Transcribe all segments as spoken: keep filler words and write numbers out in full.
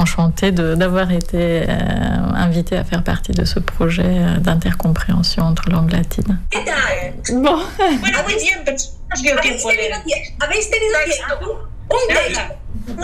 enchantée de, d'avoir été euh, invitée à faire partie de ce projet euh, d'intercompréhension entre langues latines. Bon. Bueno, muy bien, personas que ¿Habéis tenido, habéis tenido tiempo? Un date.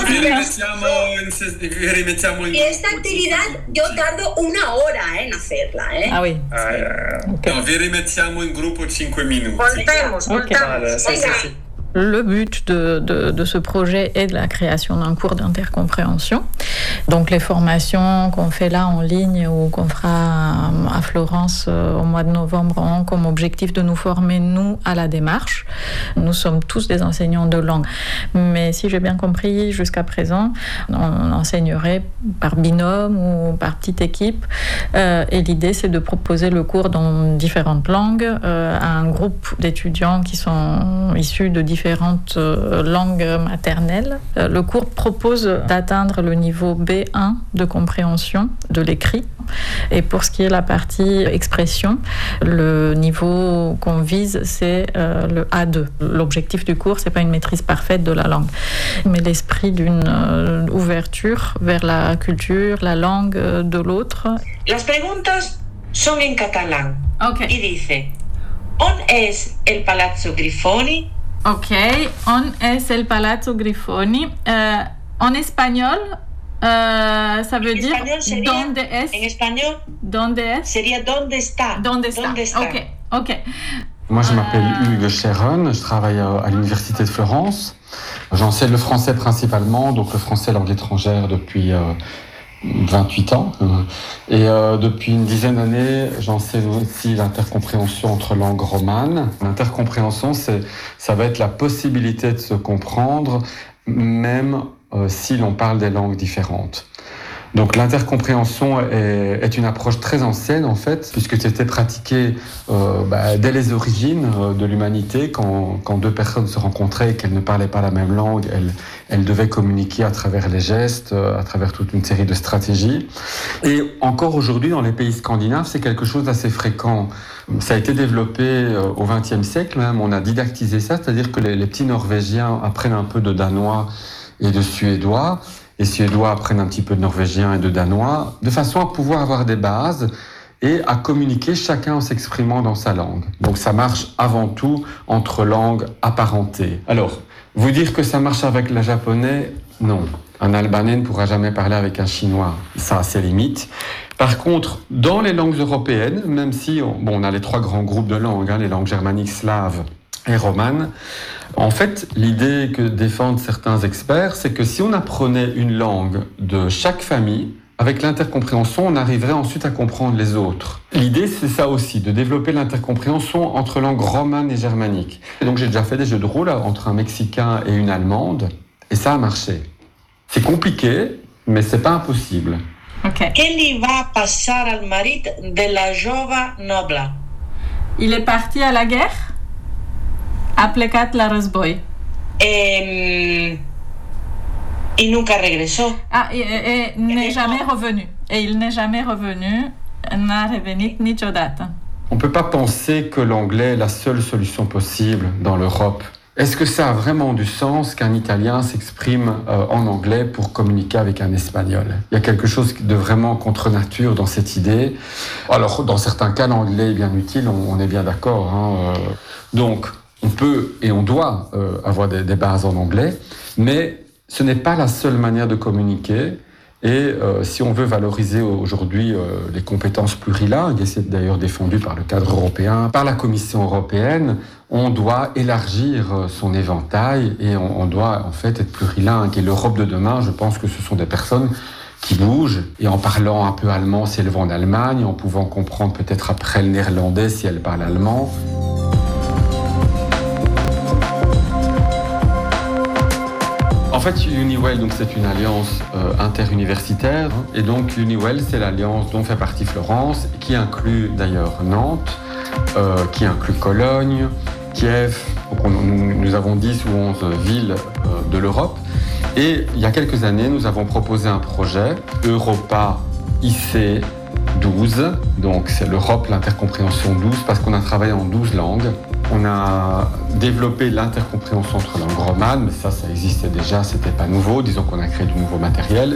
Y esta actividad yo tardo una hora en hacerla, ¿eh? Ah oui. Ah, okay. No, vi rimettiamo in gruppo cinque minuti. Voltemos, voltemos. Voilà, ça, ça, c'est... Le but de, de, de ce projet est de la création d'un cours d'intercompréhension. Donc les formations qu'on fait là en ligne ou qu'on fera à Florence au mois de novembre ont comme objectif de nous former, nous, à la démarche. Nous sommes tous des enseignants de langue. Mais si j'ai bien compris, jusqu'à présent, on enseignerait par binôme ou par petite équipe. Euh, et l'idée, c'est de proposer le cours dans différentes langues euh, à un groupe d'étudiants qui sont issus de différentes langues maternelles. Le cours propose d'atteindre le niveau B un de compréhension de l'écrit. Et pour ce qui est la partie expression, le niveau qu'on vise, c'est euh, le A deux. L'objectif du cours, c'est pas une maîtrise parfaite de la langue, mais l'esprit d'une euh, ouverture vers la culture, la langue de l'autre. Las preguntas son en catalán. Okay. Y dice, ¿on es el Palazzo Grifoni? Ok, on es el Palazzo Grifoni. Euh, en espagnol, euh, ça veut en dire sería, ¿dónde es? En español, ¿Dónde es? sería ¿dónde está? ¿Dónde está? ¿Dónde está? Ok, ok. Moi, je m'appelle Hugues Chéron, je travaille à l'Université de Florence. J'enseigne le français principalement, donc le français langue étrangère depuis euh, vingt-huit ans. Et euh, depuis une dizaine d'années, j'enseigne aussi l'intercompréhension entre langues romanes. L'intercompréhension, c'est, ça va être la possibilité de se comprendre, même euh, si l'on parle des langues différentes. Donc l'intercompréhension est, est une approche très ancienne en fait, puisque c'était pratiqué euh, bah, dès les origines euh, de l'humanité, quand, quand deux personnes se rencontraient et qu'elles ne parlaient pas la même langue, elles, elles devaient communiquer à travers les gestes, euh, à travers toute une série de stratégies. Et encore aujourd'hui, dans les pays scandinaves, c'est quelque chose d'assez fréquent. Ça a été développé euh, au vingtième siècle même, on a didactisé ça, c'est-à-dire que les, les petits Norvégiens apprennent un peu de danois et de suédois, les Suédois apprennent un petit peu de norvégien et de danois, de façon à pouvoir avoir des bases et à communiquer chacun en s'exprimant dans sa langue. Donc ça marche avant tout entre langues apparentées. Alors, vous dire que ça marche avec le japonais, non. Un Albanais ne pourra jamais parler avec un Chinois, ça a ses limites. Par contre, dans les langues européennes, même si on, bon, on a les trois grands groupes de langues, hein, les langues germaniques, slaves et romanes, en fait, l'idée que défendent certains experts, c'est que si on apprenait une langue de chaque famille, avec l'intercompréhension, on arriverait ensuite à comprendre les autres. L'idée, c'est ça aussi, de développer l'intercompréhension entre langues romanes et germaniques. Et donc j'ai déjà fait des jeux de rôle entre un Mexicain et une Allemande, et ça a marché. C'est compliqué, mais c'est pas impossible. Okay. ¿Qué le va pasar al marit de la jove noble? Il est parti à la guerre? Ha plecat la război. Eh, y nunca regresó. Ah, et, et, et n'est jamais revenu. Et il n'est jamais revenu, n'a revenit niciodată. On ne peut pas penser que l'anglais est la seule solution possible dans l'Europe. Est-ce que ça a vraiment du sens qu'un Italien s'exprime euh, en anglais pour communiquer avec un Espagnol? Il y a quelque chose de vraiment contre nature dans cette idée. Alors, dans certains cas, l'anglais est bien utile, on, on est bien d'accord. Hein, euh, donc, on peut et on doit euh, avoir des, des bases en anglais, mais ce n'est pas la seule manière de communiquer. Et euh, si on veut valoriser aujourd'hui euh, les compétences plurilingues, et c'est d'ailleurs défendu par le cadre européen, par la Commission européenne, on doit élargir son éventail et on, on doit en fait être plurilingue. Et l'Europe de demain, je pense que ce sont des personnes qui bougent, et en parlant un peu allemand si elles vont en Allemagne, en pouvant comprendre peut-être après le néerlandais si elles parlent allemand. En fait, Uniwell, donc, c'est une alliance euh, interuniversitaire. Et donc, Uniwell, c'est l'alliance dont fait partie Florence, qui inclut d'ailleurs Nantes, euh, qui inclut Cologne, Kiev. Donc, on, nous, nous avons dix ou onze villes euh, de l'Europe. Et il y a quelques années, nous avons proposé un projet, Europa I C douze. Donc, c'est l'Europe, l'intercompréhension douze, parce qu'on a travaillé en douze langues. On a développé l'intercompréhension entre langues romanes, mais ça, ça existait déjà, c'était pas nouveau. Disons qu'on a créé du nouveau matériel.